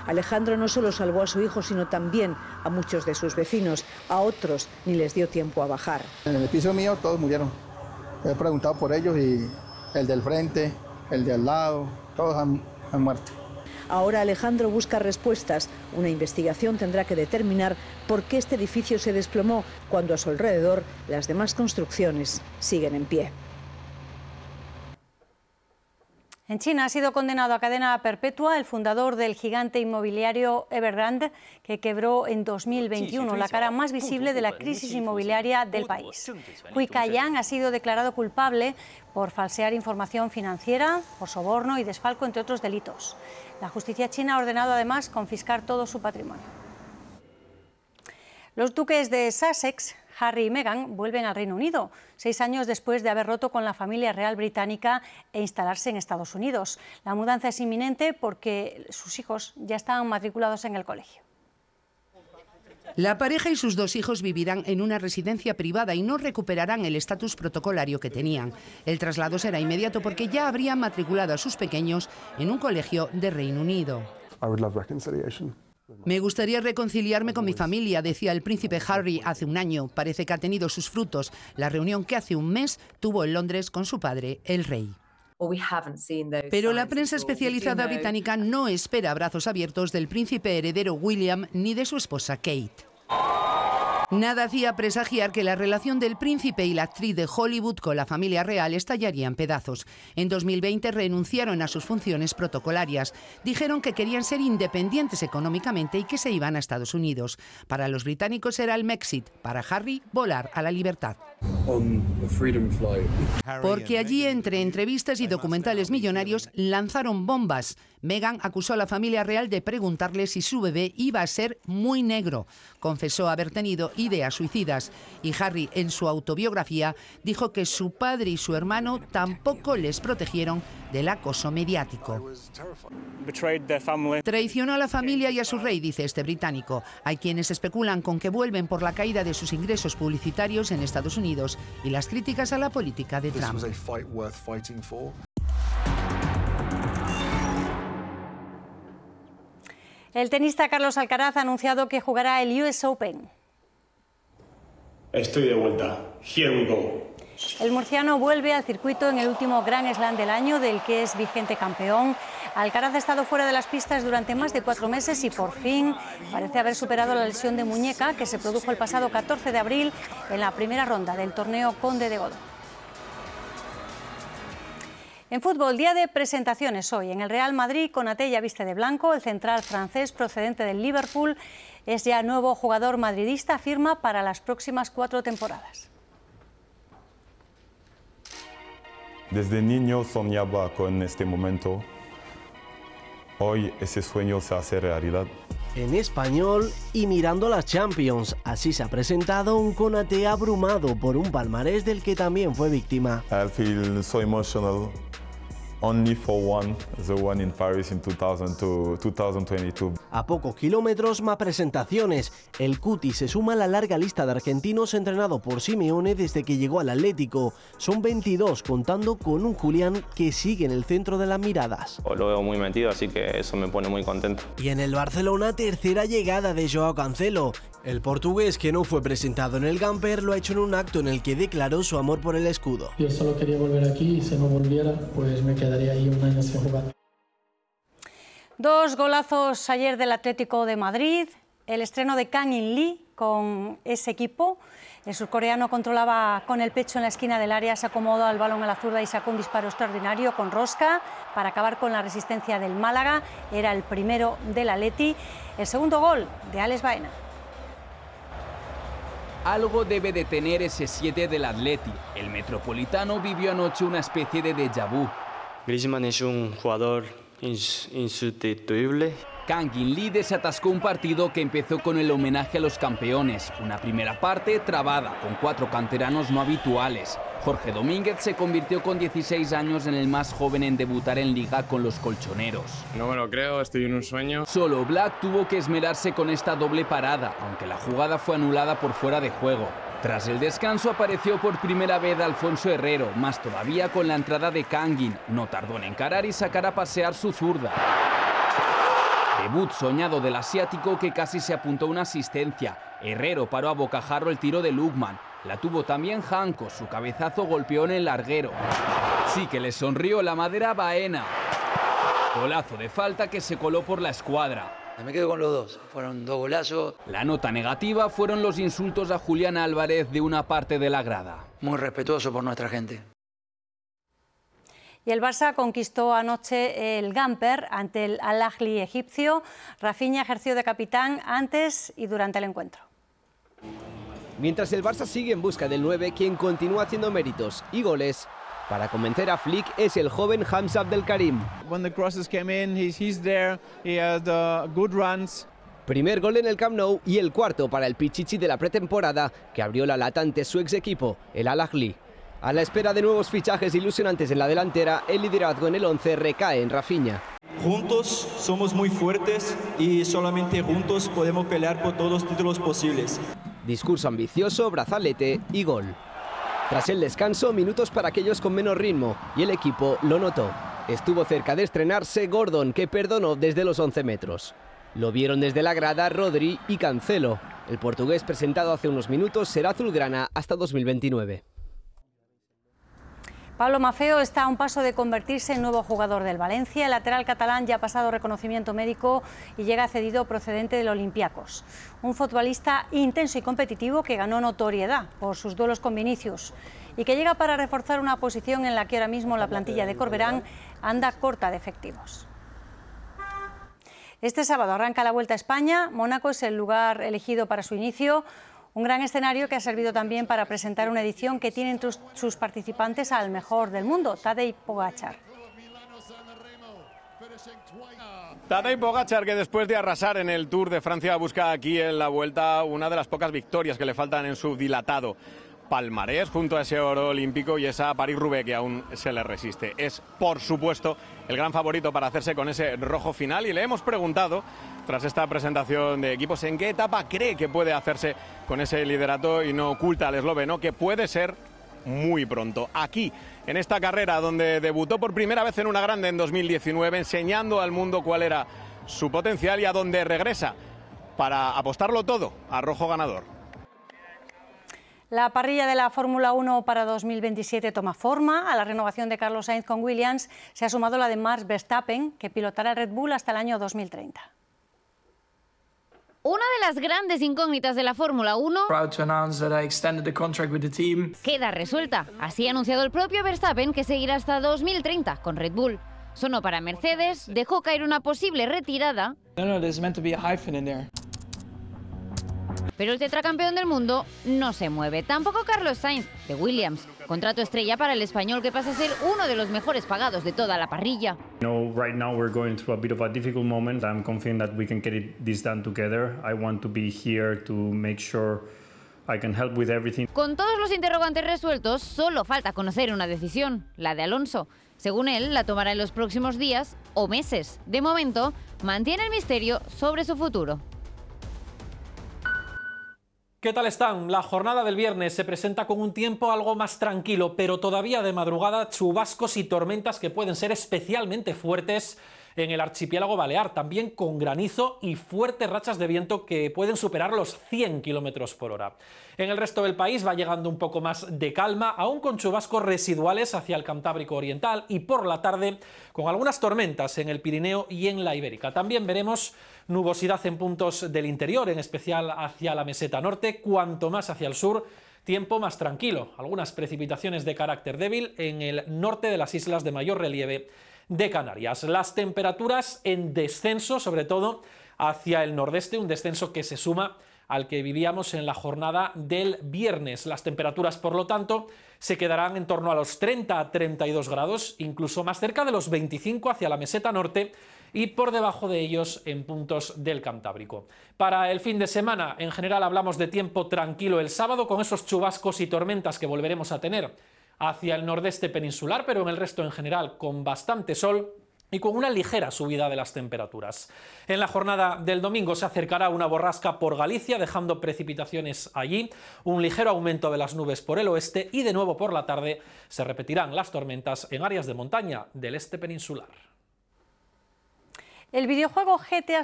Alejandro no solo salvó a su hijo, sino también a muchos de sus vecinos. A otros ni les dio tiempo a bajar. En el piso mío todos murieron. He preguntado por ellos y el del frente, el de al lado, todos han muerto. Ahora Alejandro busca respuestas. Una investigación tendrá que determinar por qué este edificio se desplomó cuando a su alrededor las demás construcciones siguen en pie. En China ha sido condenado a cadena perpetua el fundador del gigante inmobiliario Evergrande, que quebró en 2021, la cara más visible de la crisis inmobiliaria del país. Hui Ka-yang ha sido declarado culpable por falsear información financiera, por soborno y desfalco, entre otros delitos. La justicia china ha ordenado además confiscar todo su patrimonio. Los duques de Sussex, Harry y Meghan, vuelven al Reino Unido, 6 años después de haber roto con la familia real británica e instalarse en Estados Unidos. La mudanza es inminente porque sus hijos ya estaban matriculados en el colegio. La pareja y sus 2 hijos vivirán en una residencia privada y no recuperarán el estatus protocolario que tenían. El traslado será inmediato porque ya habrían matriculado a sus pequeños en un colegio de Reino Unido. Me gustaría reconciliarme con mi familia, decía el príncipe Harry hace un año. Parece que ha tenido sus frutos. La reunión que hace un mes tuvo en Londres con su padre, el rey. Pero la prensa especializada británica no espera brazos abiertos del príncipe heredero William ni de su esposa Kate. Nada hacía presagiar que la relación del príncipe y la actriz de Hollywood con la familia real estallaría en pedazos. En 2020 renunciaron a sus funciones protocolarias. Dijeron que querían ser independientes económicamente y que se iban a Estados Unidos. Para los británicos era el Mexit, para Harry, volar a la libertad. Porque allí, entre entrevistas y documentales millonarios, lanzaron bombas. Meghan acusó a la familia real de preguntarle si su bebé iba a ser muy negro. Confesó haber tenido ideas suicidas. Y Harry, en su autobiografía, dijo que su padre y su hermano tampoco les protegieron del acoso mediático. Traicionó a la familia y a su rey, dice este británico. Hay quienes especulan con que vuelven por la caída de sus ingresos publicitarios en Estados Unidos y las críticas a la política de Trump. El tenista Carlos Alcaraz ha anunciado que jugará el US Open. Estoy de vuelta. Here we go. El murciano vuelve al circuito en el último Grand Slam del año, del que es vigente campeón. Alcaraz ha estado fuera de las pistas durante más de 4 meses y por fin parece haber superado la lesión de muñeca que se produjo el pasado 14 de abril en la primera ronda del torneo Conde de Godó. En fútbol, día de presentaciones hoy. En el Real Madrid, Konaté ya viste de blanco. El central francés procedente del Liverpool es ya nuevo jugador madridista, firma para las próximas 4 temporadas. Desde niño soñaba con este momento. Hoy ese sueño se hace realidad. En español y mirando las Champions, así se ha presentado un Konaté abrumado por un palmarés del que también fue víctima. I feel so emotional. Only for one, the one in Paris in 2022. A pocos kilómetros más presentaciones. El Cuti se suma a la larga lista de argentinos entrenado por Simeone desde que llegó al Atlético. Son 22, contando con un Julián que sigue en el centro de las miradas. Lo veo muy metido, así que eso me pone muy contento. Y en el Barcelona, tercera llegada de Joao Cancelo. El portugués, que no fue presentado en el Gamper, lo ha hecho en un acto en el que declaró su amor por el escudo. Yo solo quería volver aquí y si no volviera, pues me quedaría ahí un año sin jugar. 2 golazos ayer del Atlético de Madrid, el estreno de Kang In Lee con ese equipo. El surcoreano controlaba con el pecho en la esquina del área, se acomodó al balón a la zurda y sacó un disparo extraordinario con rosca para acabar con la resistencia del Málaga. Era el primero del Atleti. El segundo gol de Alex Baena. Algo debe de tener ese 7 del Atleti. El metropolitano vivió anoche una especie de déjà vu. Griezmann es un jugador insustituible. Kang In Lee desatascó un partido que empezó con el homenaje a los campeones. Una primera parte trabada, con 4 canteranos no habituales. Jorge Domínguez se convirtió con 16 años en el más joven en debutar en Liga con los colchoneros. No me lo creo, estoy en un sueño. Solo Black tuvo que esmerarse con esta doble parada, aunque la jugada fue anulada por fuera de juego. Tras el descanso apareció por primera vez Alfonso Herrero, más todavía con la entrada de Kangin. No tardó en encarar y sacar a pasear su zurda. Debut soñado del asiático que casi se apuntó una asistencia. Herrero paró a bocajarro el tiro de Lukman. La tuvo también Janko, su cabezazo golpeó en el larguero. Sí que le sonrió la madera Baena. Golazo de falta que se coló por la escuadra. Me quedo con los dos, fueron 2 golazos. La nota negativa fueron los insultos a Julián Álvarez de una parte de la grada. Muy respetuoso por nuestra gente. Y el Barça conquistó anoche el Gamper ante el Al-Ahly egipcio. Rafinha ejerció de capitán antes y durante el encuentro. Mientras el Barça sigue en busca del 9, quien continúa haciendo méritos y goles para convencer a Flick es el joven Hamza Abdelkarim. Primer gol en el Camp Nou y el cuarto para el Pichichi de la pretemporada, que abrió la lata ante su ex equipo, el Al-Ahly. A la espera de nuevos fichajes ilusionantes en la delantera, el liderazgo en el 11 recae en Rafinha. Juntos somos muy fuertes y solamente juntos podemos pelear por todos los títulos posibles. Discurso ambicioso, brazalete y gol. Tras el descanso, minutos para aquellos con menos ritmo, y el equipo lo notó. Estuvo cerca de estrenarse Gordon, que perdonó desde los 11 metros. Lo vieron desde la grada Rodri y Cancelo. El portugués presentado hace unos minutos será azulgrana hasta 2029. Pablo Maffeo está a un paso de convertirse en nuevo jugador del Valencia. El lateral catalán ya ha pasado reconocimiento médico y llega cedido procedente del Olympiacos. Un futbolista intenso y competitivo que ganó notoriedad por sus duelos con Vinicius y que llega para reforzar una posición en la que ahora mismo la plantilla de Corberán anda corta de efectivos. Este sábado arranca la Vuelta a España. Mónaco es el lugar elegido para su inicio. Un gran escenario que ha servido también para presentar una edición que tiene entre sus participantes al mejor del mundo, Tadej Pogačar. Tadej Pogačar, que después de arrasar en el Tour de Francia busca aquí en la Vuelta una de las pocas victorias que le faltan en su dilatado palmarés, junto a ese oro olímpico y esa París-Roubaix que aún se le resiste. Es, por supuesto, el gran favorito para hacerse con ese rojo final, y le hemos preguntado, tras esta presentación de equipos, en qué etapa cree que puede hacerse con ese liderato, y no oculta al esloveno que puede ser muy pronto. Aquí, en esta carrera donde debutó por primera vez en una grande en 2019, enseñando al mundo cuál era su potencial, y a donde regresa para apostarlo todo a rojo ganador. La parrilla de la Fórmula 1 para 2027 toma forma. A la renovación de Carlos Sainz con Williams se ha sumado la de Max Verstappen, que pilotará Red Bull hasta el año 2030. Una de las grandes incógnitas de la Fórmula 1 queda resuelta. Así ha anunciado el propio Verstappen que seguirá hasta 2030 con Red Bull. Sonó para Mercedes, dejó caer una posible retirada. Pero el tetracampeón del mundo no se mueve. Tampoco Carlos Sainz, de Williams. Contrato estrella para el español, que pasa a ser uno de los mejores pagados de toda la parrilla. Right now we're going through a bit of a difficult moment. I'm confident that we can get this done together. I want to be here to make sure I can help with everything. Con todos los interrogantes resueltos, solo falta conocer una decisión, la de Alonso. Según él, la tomará en los próximos días o meses. De momento, mantiene el misterio sobre su futuro. ¿Qué tal están? La jornada del viernes se presenta con un tiempo algo más tranquilo, pero todavía de madrugada chubascos y tormentas que pueden ser especialmente fuertes en el archipiélago balear, también con granizo y fuertes rachas de viento que pueden superar los 100 km por hora. En el resto del país va llegando un poco más de calma, aún con chubascos residuales hacia el Cantábrico Oriental, y por la tarde con algunas tormentas en el Pirineo y en la Ibérica. También veremos nubosidad en puntos del interior, en especial hacia la meseta norte. Cuanto más hacia el sur, tiempo más tranquilo. Algunas precipitaciones de carácter débil en el norte de las islas de mayor relieve de Canarias. Las temperaturas en descenso, sobre todo hacia el nordeste, un descenso que se suma al que vivíamos en la jornada del viernes. Las temperaturas, por lo tanto, se quedarán en torno a los 30 a 32 grados, incluso más cerca de los 25 hacia la meseta norte y por debajo de ellos en puntos del Cantábrico. Para el fin de semana, en general, hablamos de tiempo tranquilo el sábado, con esos chubascos y tormentas que volveremos a tener hacia el nordeste peninsular, pero en el resto en general con bastante sol y con una ligera subida de las temperaturas. En la jornada del domingo se acercará una borrasca por Galicia, dejando precipitaciones allí, un ligero aumento de las nubes por el oeste, y de nuevo por la tarde se repetirán las tormentas en áreas de montaña del este peninsular. El videojuego GTA